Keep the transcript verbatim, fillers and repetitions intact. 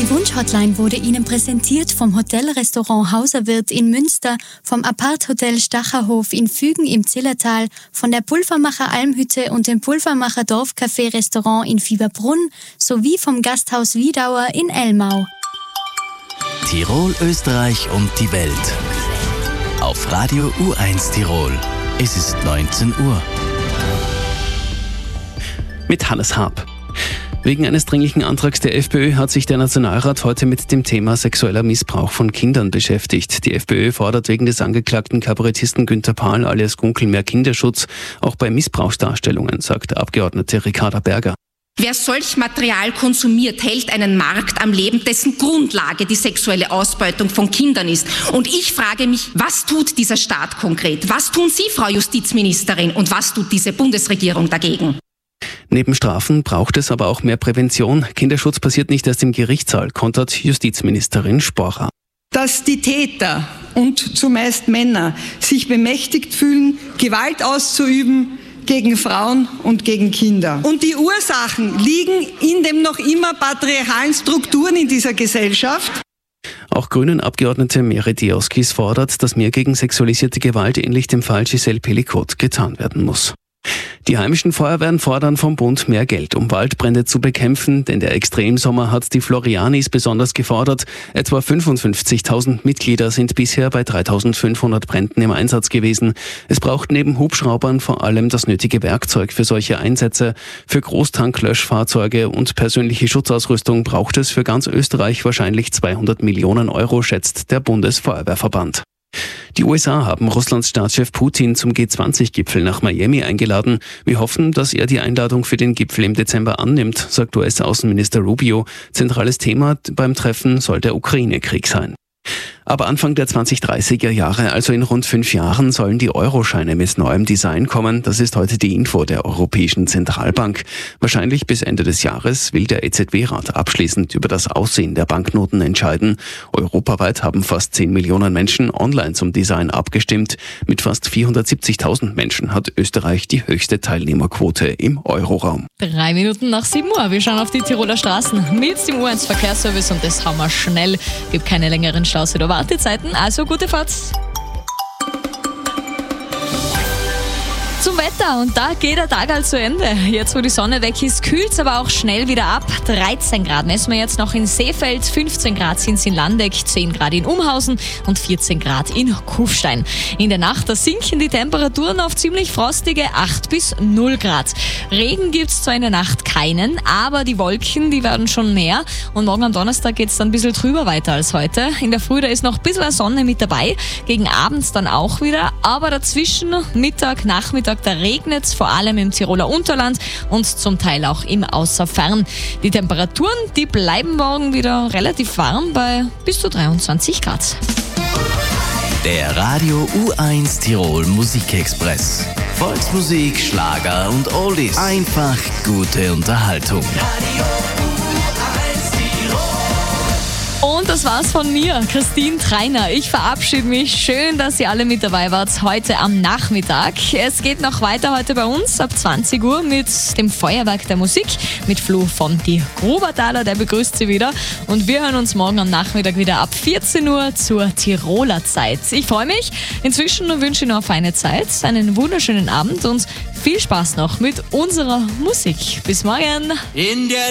Die Wunsch-Hotline wurde Ihnen präsentiert vom Hotel-Restaurant Hauserwirt in Münster, vom Apart-Hotel Stacherhof in Fügen im Zillertal, von der Pulvermacher Almhütte und dem Pulvermacher Dorfcafé-Restaurant in Fieberbrunn sowie vom Gasthaus Wiedauer in Elmau. Tirol, Österreich und die Welt. Auf Radio U eins Tirol. Es ist neunzehn Uhr. Mit Hannes Haab. Wegen eines dringlichen Antrags der FPÖ hat sich der Nationalrat heute mit dem Thema sexueller Missbrauch von Kindern beschäftigt. Die FPÖ fordert wegen des angeklagten Kabarettisten Günther Pahl alias Gunkel mehr Kinderschutz, auch bei Missbrauchsdarstellungen, sagt Abgeordnete Ricarda Berger. Wer solch Material konsumiert, hält einen Markt am Leben, dessen Grundlage die sexuelle Ausbeutung von Kindern ist. Und ich frage mich, was tut dieser Staat konkret? Was tun Sie, Frau Justizministerin, und was tut diese Bundesregierung dagegen? Neben Strafen braucht es aber auch mehr Prävention. Kinderschutz passiert nicht erst im Gerichtssaal, kontert Justizministerin Sporer. Dass die Täter und zumeist Männer sich bemächtigt fühlen, Gewalt auszuüben gegen Frauen und gegen Kinder. Und die Ursachen liegen in den noch immer patriarchalen Strukturen in dieser Gesellschaft. Auch Grünen-Abgeordnete Meret Dioskis fordert, dass mehr gegen sexualisierte Gewalt ähnlich dem Fall Giselle Pelicot getan werden muss. Die heimischen Feuerwehren fordern vom Bund mehr Geld, um Waldbrände zu bekämpfen, denn der Extremsommer hat die Florianis besonders gefordert. Etwa fünfundfünfzigtausend Mitglieder sind bisher bei dreitausendfünfhundert Bränden im Einsatz gewesen. Es braucht neben Hubschraubern vor allem das nötige Werkzeug für solche Einsätze. Für Großtanklöschfahrzeuge und persönliche Schutzausrüstung braucht es für ganz Österreich wahrscheinlich zweihundert Millionen Euro, schätzt der Bundesfeuerwehrverband. Die U S A haben Russlands Staatschef Putin zum G zwanzig Gipfel nach Miami eingeladen. Wir hoffen, dass er die Einladung für den Gipfel im Dezember annimmt, sagt U S-Außenminister Rubio. Zentrales Thema beim Treffen soll der Ukraine-Krieg sein. Aber Anfang der zwanzig-dreißiger Jahre, also in rund fünf Jahren, sollen die Euroscheine mit neuem Design kommen. Das ist heute die Info der Europäischen Zentralbank. Wahrscheinlich bis Ende des Jahres will der E Z B-Rat abschließend über das Aussehen der Banknoten entscheiden. Europaweit haben fast zehn Millionen Menschen online zum Design abgestimmt. Mit fast vierhundertsiebzigtausend Menschen hat Österreich die höchste Teilnehmerquote im Euroraum. Drei Minuten nach sieben Uhr. Wir schauen auf die Tiroler Straßen mit dem U eins Verkehrsservice und das haben wir schnell. Gibt keine längeren Staus oder Wartezeiten, also gute Fahrt. Zum Wetter, und da geht der Tag halt zu Ende. Jetzt, wo die Sonne weg ist, kühlt es aber auch schnell wieder ab. dreizehn Grad messen wir jetzt noch in Seefeld, fünfzehn Grad sind es in Landeck, zehn Grad in Umhausen und vierzehn Grad in Kufstein. In der Nacht, da sinken die Temperaturen auf ziemlich frostige acht bis null Grad. Regen gibt es zwar in der Nacht keinen, aber die Wolken, die werden schon mehr. Und morgen am Donnerstag geht es dann ein bisschen trüber weiter als heute. In der Früh, da ist noch ein bisschen Sonne mit dabei, gegen abends dann auch wieder. Aber dazwischen, Mittag, Nachmittag, da regnet es vor allem im Tiroler Unterland und zum Teil auch im Außerfern. Die Temperaturen, die bleiben morgen wieder relativ warm bei bis zu dreiundzwanzig Grad. Der Radio U eins Tirol Musikexpress. Volksmusik, Schlager und Oldies. Einfach gute Unterhaltung. Und das war's von mir, Christine Treiner. Ich verabschiede mich. Schön, dass ihr alle mit dabei wart heute am Nachmittag. Es geht noch weiter heute bei uns ab zwanzig Uhr mit dem Feuerwerk der Musik, mit Flo von die Grubertaler, der begrüßt Sie wieder. Und wir hören uns morgen am Nachmittag wieder ab vierzehn Uhr zur Tiroler Zeit. Ich freue mich. Inzwischen wünsche ich noch eine feine Zeit, einen wunderschönen Abend und viel Spaß noch mit unserer Musik. Bis morgen. In der